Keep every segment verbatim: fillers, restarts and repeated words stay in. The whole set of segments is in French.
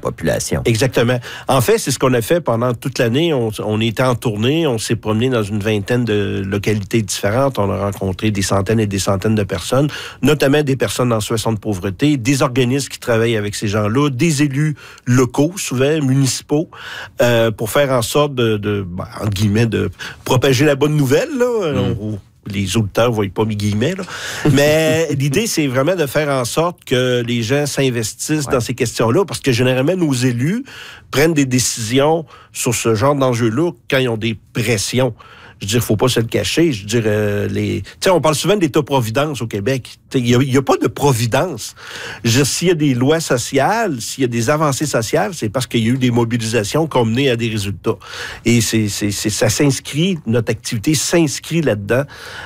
population. Exactement. En fait, c'est ce qu'on a fait pendant toute l'année. On, on était en tournée, on s'est promené dans une vingtaine de localités différentes. On a rencontré des centaines et des centaines de personnes, notamment des personnes en situation de pauvreté, des organismes qui travaillent avec ces gens-là, des élus locaux, souvent municipaux, euh, pour faire en sorte de, de ben, entre guillemets, de propager la bonne nouvelle, là. Mm. On, les auditeurs ne voient pas mes guillemets, là. Mais l'idée, c'est vraiment de faire en sorte que les gens s'investissent ouais. dans ces questions-là, parce que généralement, nos élus prennent des décisions sur ce genre d'enjeux-là quand ils ont des pressions. Je veux dire, il ne faut pas se le cacher. Je veux dire, euh, les... tu sais, on parle souvent d'État-providence au Québec. Il n'y a, a pas de providence. Je veux dire, s'il y a des lois sociales, s'il y a des avancées sociales, c'est parce qu'il y a eu des mobilisations qui ont mené à des résultats. Et c'est, c'est, c'est, ça s'inscrit, notre activité s'inscrit là-dedans.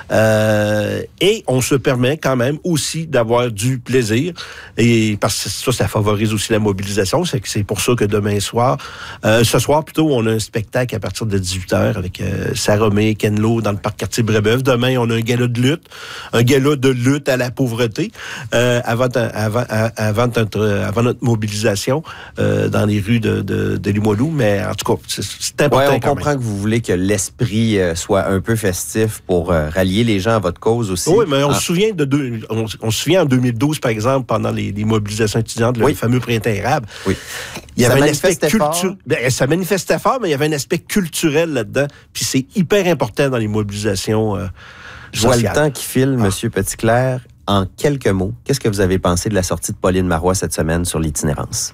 Euh, et on se permet quand même aussi d'avoir du plaisir. Et parce que ça, ça favorise aussi la mobilisation. C'est, c'est pour ça que demain soir, euh, ce soir plutôt, on a un spectacle à partir de dix-huit heures avec euh, Sarah May, Ken Lo dans le parc quartier Brébeuf. Demain, on a un gala de lutte, un gala de lutte à la pauvreté euh, avant, avant, avant, notre, avant notre mobilisation euh, dans les rues de, de, de Limoilou. Mais en tout cas, c'est, c'est important. Ouais, on comprend même. Que vous voulez que l'esprit euh, soit un peu festif pour euh, rallier les gens à votre cause aussi. Oui, mais on, ah. se, souvient de deux, on, on se souvient en deux mille douze, par exemple, pendant les, les mobilisations étudiantes, le oui. fameux printemps érable. Oui. Il y ça avait un aspect culturel. Ben, ça manifestait fort, mais il y avait un aspect culturel là-dedans. Puis c'est hyper important dans les mobilisations euh, Je vois le temps qui file, ah. M. Petitclerc. En quelques mots, qu'est-ce que vous avez pensé de la sortie de Pauline Marois cette semaine sur l'itinérance?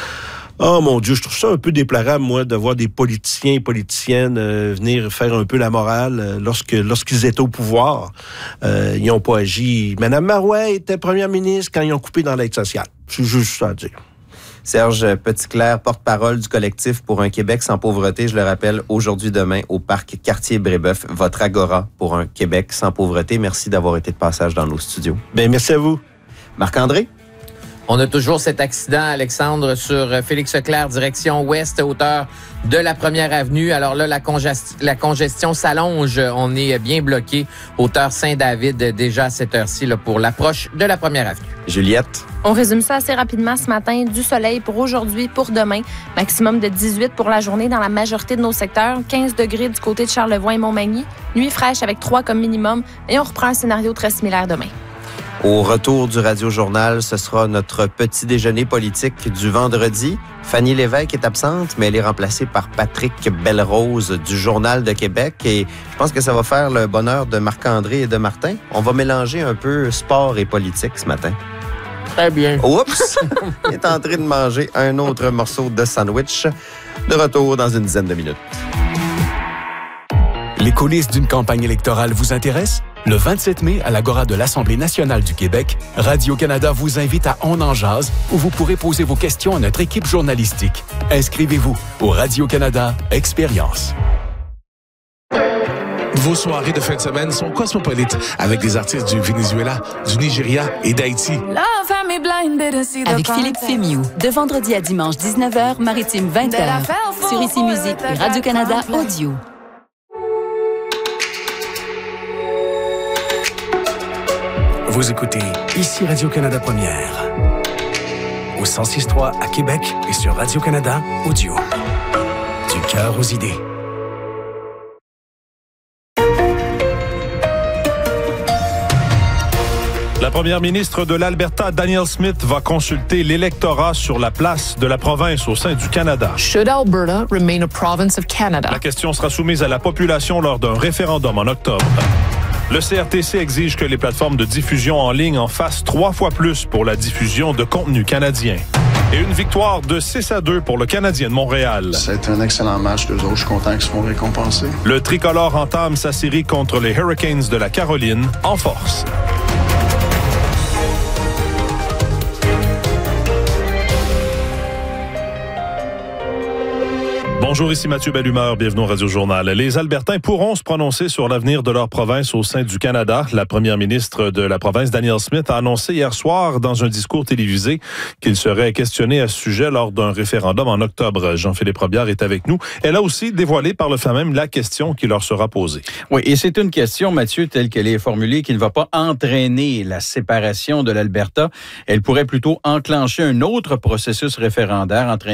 Oh mon Dieu, je trouve ça un peu déplorable, moi, de voir des politiciens et politiciennes euh, venir faire un peu la morale euh, lorsque lorsqu'ils étaient au pouvoir. Euh, ils n'ont pas agi. Mme Marois était première ministre quand ils ont coupé dans l'aide sociale. C'est juste ça à dire. Serge Petitclerc, porte-parole du collectif pour un Québec sans pauvreté, je le rappelle, aujourd'hui, demain, au parc Cartier-Brébeuf, votre agora pour un Québec sans pauvreté. Merci d'avoir été de passage dans nos studios. Bien, merci à vous. Marc-André? On a toujours cet accident, Alexandre, sur Félix-Leclerc, direction ouest, hauteur de la première avenue. Alors là, la, congest- la congestion s'allonge. On est bien bloqué, hauteur Saint-David, déjà à cette heure-ci, là, pour l'approche de la première avenue. Juliette? On résume ça assez rapidement ce matin. Du soleil pour aujourd'hui, pour demain. Maximum de dix-huit pour la journée dans la majorité de nos secteurs. quinze degrés du côté de Charlevoix et Montmagny. Nuit fraîche avec trois comme minimum. Et on reprend un scénario très similaire demain. Au retour du Radio-Journal, ce sera notre petit déjeuner politique du vendredi. Fanny Lévesque est absente, mais elle est remplacée par Patrick Belrose du Journal de Québec. Et je pense que ça va faire le bonheur de Marc-André et de Martin. On va mélanger un peu sport et politique ce matin. Très bien. Oups! Il est en train de manger un autre morceau de sandwich. De retour dans une dizaine de minutes. Les coulisses d'une campagne électorale vous intéressent? Le vingt-sept mai, à l'Agora de l'Assemblée nationale du Québec, Radio-Canada vous invite à On en jase, où vous pourrez poser vos questions à notre équipe journalistique. Inscrivez-vous au Radio-Canada Expérience. Vos soirées de fin de semaine sont cosmopolites avec des artistes du Venezuela, du Nigeria et d'Haïti. Avec Philippe Fémiou, de vendredi à dimanche dix-neuf heures, Maritime vingt heures, sur Ici Musique et Radio-Canada Audio. Vous écoutez Ici Radio-Canada Première. Au cent six trois à Québec et sur Radio-Canada Audio. Du cœur aux idées. La première ministre de l'Alberta, Danielle Smith, va consulter l'électorat sur la place de la province au sein du Canada. Should Alberta remain a province of Canada? La question sera soumise à la population lors d'un référendum en octobre. Le C R T C exige que les plateformes de diffusion en ligne en fassent trois fois plus pour la diffusion de contenu canadien. Et une victoire de six à deux pour le Canadien de Montréal. C'est un excellent match, d'eux autres. Je suis content qu'ils se font récompenser. Le tricolore entame sa série contre les Hurricanes de la Caroline en force. Bonjour, ici Mathieu Bellumeur, bienvenue au Radio-Journal. Les Albertains pourront se prononcer sur l'avenir de leur province au sein du Canada. La première ministre de la province, Danielle Smith, a annoncé hier soir dans un discours télévisé qu'il serait questionné à ce sujet lors d'un référendum en octobre. Jean-Philippe Robillard est avec nous. Elle a aussi dévoilé par le fait même la question qui leur sera posée. Oui, et c'est une question, Mathieu, telle qu'elle est formulée, qui ne va pas entraîner la séparation de l'Alberta. Elle pourrait plutôt enclencher un autre processus référendaire, entraîner